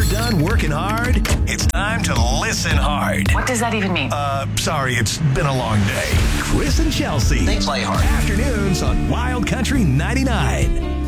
done working hard? It's time to listen hard. What does that even mean? Sorry, it's been a long day. Chris and Chelsea. They play hard. Afternoons on Wild Country 99.